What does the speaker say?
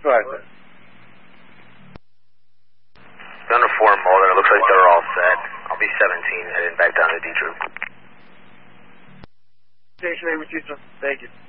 Advisor. Gun to 4 Mulder, it looks like they're all set. I'll be 17 heading back down to D-Troop. Station 8 with you, sir. Thank you.